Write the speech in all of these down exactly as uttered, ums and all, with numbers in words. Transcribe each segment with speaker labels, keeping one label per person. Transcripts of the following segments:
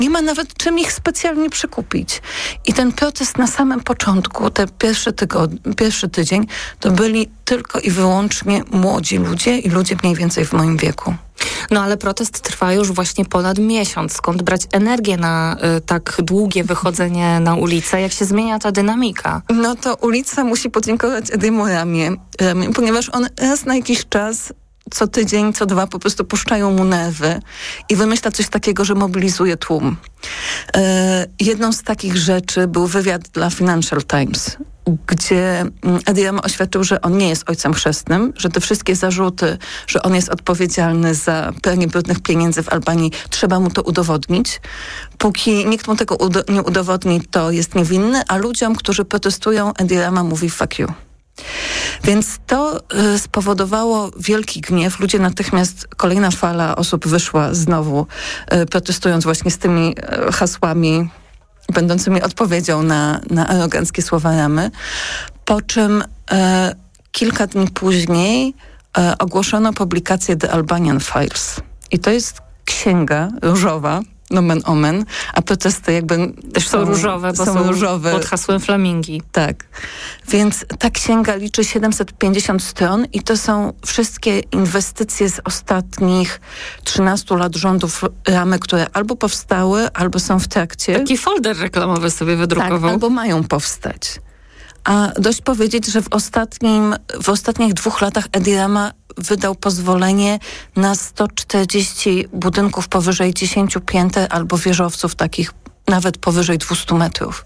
Speaker 1: nie ma nawet czym ich specjalnie przekupić. I ten protest na samym początku, ten pierwszy, tygod- pierwszy tydzień, to byli tylko i wyłącznie młodzi ludzie i ludzie mniej więcej w moim wieku.
Speaker 2: No ale protest trwa już właśnie ponad miesiąc. Skąd brać energię na y, tak długie wychodzenie na ulicę? Jak się zmienia ta dynamika?
Speaker 1: No to ulica musi podziękować Ediemu Ramie, ponieważ on raz na jakiś czas, co tydzień, co dwa po prostu puszczają mu nerwy i wymyśla coś takiego, że mobilizuje tłum. E, jedną z takich rzeczy był wywiad dla Financial Times, gdzie Edi Rama oświadczył, że on nie jest ojcem chrzestnym, że te wszystkie zarzuty, że on jest odpowiedzialny za pranie brudnych pieniędzy w Albanii, trzeba mu to udowodnić. Póki nikt mu tego udo- nie udowodni, to jest niewinny, a ludziom, którzy protestują, Edi Rama mówi fuck you. Więc to y, spowodowało wielki gniew. Ludzie natychmiast, kolejna fala osób wyszła znowu, y, protestując właśnie z tymi y, hasłami będącymi odpowiedzią na, na aroganckie słowa Ramy. Po czym y, kilka dni później y, ogłoszono publikację The Albanian Files. I to jest księga różowa, nomen omen, a protesty jakby
Speaker 2: też są, są różowe, bo są, są różowe pod hasłem flamingi.
Speaker 1: Tak. Więc ta księga liczy siedemset pięćdziesiąt stron i to są wszystkie inwestycje z ostatnich trzynastu lat rządów Ramy, które albo powstały, albo są w trakcie.
Speaker 2: Taki folder reklamowy sobie wydrukował.
Speaker 1: Tak, albo mają powstać. A dość powiedzieć, że w ostatnim, w ostatnich dwóch latach Edi Rama wydał pozwolenie na sto czterdzieści budynków powyżej dziesięciu pięter albo wieżowców takich nawet powyżej dwustu metrów.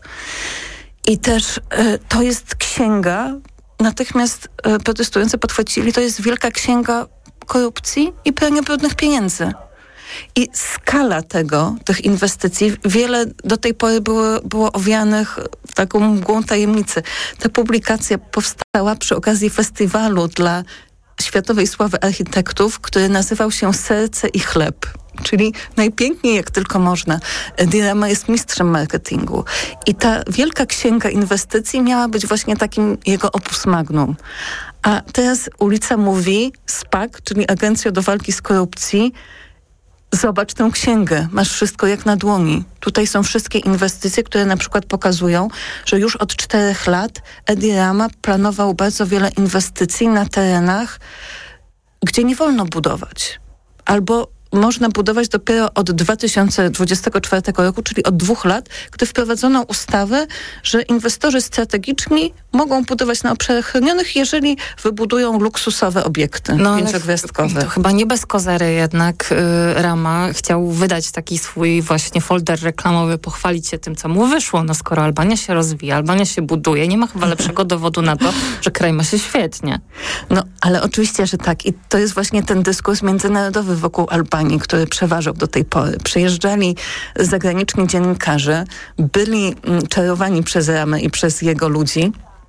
Speaker 1: I też y, to jest księga, natychmiast y, protestujący podchwycili, to jest wielka księga korupcji i prania brudnych pieniędzy. I skala tego, tych inwestycji, wiele do tej pory było, było owianych taką mgłą tajemnicy. Ta publikacja powstała przy okazji festiwalu dla światowej sławy architektów, który nazywał się Serce i Chleb. Czyli najpiękniej jak tylko można. Edi Rama jest mistrzem marketingu. I ta wielka księga inwestycji miała być właśnie takim jego opus magnum. A teraz ulica mówi, S P A C, czyli Agencja do Walki z Korupcji, zobacz tę księgę, masz wszystko jak na dłoni. Tutaj są wszystkie inwestycje, które na przykład pokazują, że już od czterech lat Edi Rama planował bardzo wiele inwestycji na terenach, gdzie nie wolno budować. Albo można budować dopiero od dwa tysiące dwudziestego czwartego roku, czyli od dwóch lat, gdy wprowadzono ustawę, że inwestorzy strategiczni mogą budować na obszarach chronionych, jeżeli wybudują luksusowe obiekty
Speaker 2: no,
Speaker 1: pięciogwiazdkowe.
Speaker 2: To chyba nie bez kozery jednak y, Rama chciał wydać taki swój właśnie folder reklamowy, pochwalić się tym, co mu wyszło. No skoro Albania się rozwija, Albania się buduje, nie ma chyba lepszego dowodu na to, że kraj ma się świetnie.
Speaker 1: No, ale oczywiście, że tak. I to jest właśnie ten dyskurs międzynarodowy wokół Albanii, który przeważał do tej pory. Przyjeżdżali zagraniczni dziennikarze, byli czarowani przez Ramę i przez jego ludzi,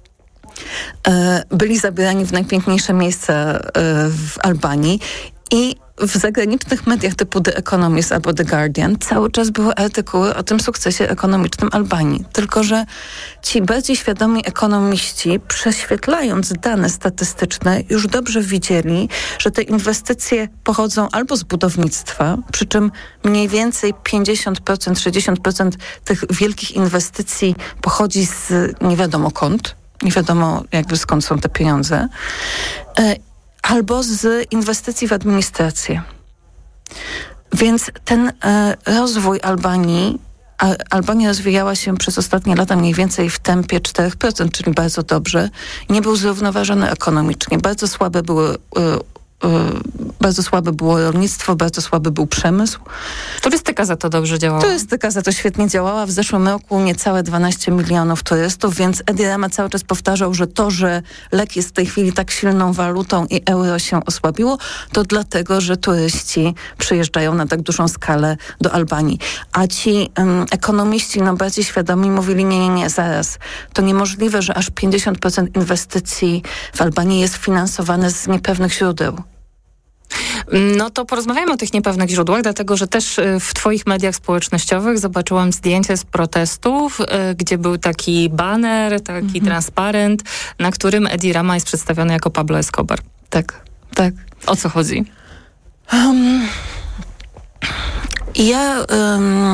Speaker 1: byli zabierani w najpiękniejsze miejsca w Albanii i w zagranicznych mediach typu The Economist albo The Guardian cały czas były artykuły o tym sukcesie ekonomicznym Albanii. Tylko że ci bardziej świadomi ekonomiści, prześwietlając dane statystyczne, już dobrze widzieli, że te inwestycje pochodzą albo z budownictwa, przy czym mniej więcej pięćdziesiąt procent, sześćdziesiąt procent tych wielkich inwestycji pochodzi z nie wiadomo skąd, nie wiadomo jakby skąd są te pieniądze, albo z inwestycji w administrację. Więc ten e, rozwój Albanii, a, Albania rozwijała się przez ostatnie lata mniej więcej w tempie cztery procent, czyli bardzo dobrze. Nie był zrównoważony ekonomicznie. Bardzo słabe były e, bardzo słabe było rolnictwo, bardzo słaby był przemysł.
Speaker 2: Turystyka za to dobrze działała.
Speaker 1: Turystyka za to świetnie działała. W zeszłym roku niecałe dwanaście milionów turystów, więc Edi Rama cały czas powtarzał, że to, że lek jest w tej chwili tak silną walutą i euro się osłabiło, to dlatego, że turyści przyjeżdżają na tak dużą skalę do Albanii. A ci um, ekonomiści, no bardziej świadomi, mówili, nie, nie, nie, zaraz. To niemożliwe, że aż pięćdziesiąt procent inwestycji w Albanii jest finansowane z niepewnych źródeł.
Speaker 2: No to porozmawiajmy o tych niepewnych źródłach, dlatego że też w twoich mediach społecznościowych zobaczyłam zdjęcie z protestów, gdzie był taki baner, taki mhm. transparent, na którym Edi Rama jest przedstawiony jako Pablo Escobar.
Speaker 1: Tak, tak.
Speaker 2: O co chodzi?
Speaker 1: Um, ja um,